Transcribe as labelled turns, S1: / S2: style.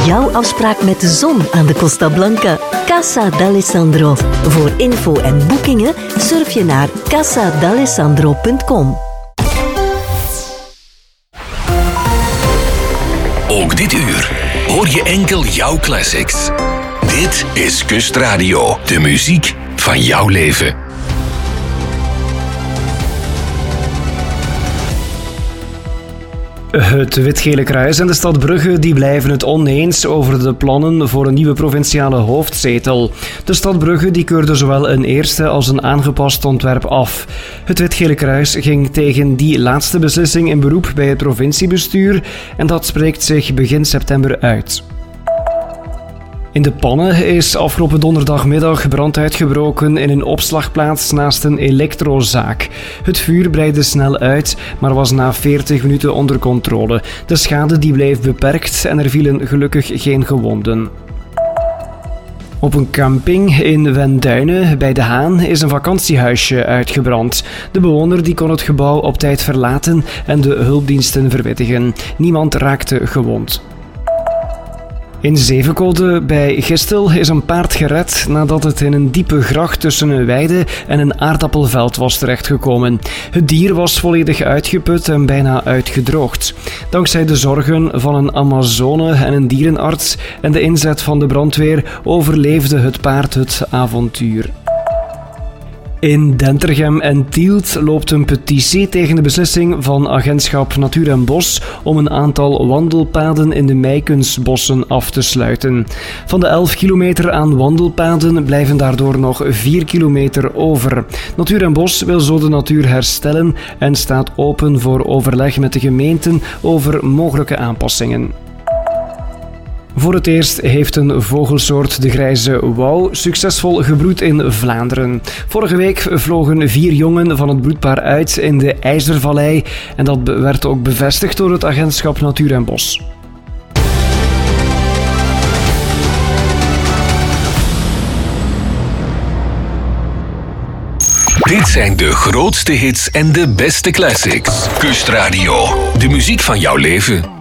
S1: jouw afspraak met de zon aan de Costa Blanca. Casa d'Alessandro. Voor info en boekingen surf je naar casadalessandro.com.
S2: Ook dit uur hoor je enkel jouw classics. Dit is Kustradio, de muziek van jouw leven.
S3: Het Wit-Gele Kruis en de stad Brugge die blijven het oneens over de plannen voor een nieuwe provinciale hoofdzetel. De stad Brugge die keurde zowel een eerste als een aangepast ontwerp af. Het Wit-Gele Kruis ging tegen die laatste beslissing in beroep bij het provinciebestuur en dat spreekt zich begin september uit. In De Pannen is afgelopen donderdagmiddag brand uitgebroken in een opslagplaats naast een elektrozaak. Het vuur breidde snel uit, maar was na 40 minuten onder controle. De schade die bleef beperkt en er vielen gelukkig geen gewonden. Op een camping in Wenduinen bij De Haan is een vakantiehuisje uitgebrand. De bewoner die kon het gebouw op tijd verlaten en de hulpdiensten verwittigen. Niemand raakte gewond. In Zevenkolde bij Gistel is een paard gered nadat het in een diepe gracht tussen een weide en een aardappelveld was terechtgekomen. Het dier was volledig uitgeput en bijna uitgedroogd. Dankzij de zorgen van een Amazone en een dierenarts en de inzet van de brandweer overleefde het paard het avontuur. In Dentergem en Tielt loopt een petitie tegen de beslissing van Agentschap Natuur en Bos om een aantal wandelpaden in de Meikensbossen af te sluiten. Van de 11 kilometer aan wandelpaden blijven daardoor nog 4 kilometer over. Natuur en Bos wil zo de natuur herstellen en staat open voor overleg met de gemeenten over mogelijke aanpassingen. Voor het eerst heeft een vogelsoort, de grijze wouw, succesvol gebroed in Vlaanderen. Vorige week vlogen 4 jongen van het broedpaar uit in de IJzervallei en dat werd ook bevestigd door het Agentschap Natuur en Bos.
S2: Dit zijn de grootste hits en de beste classics. Kustradio, de muziek van jouw leven.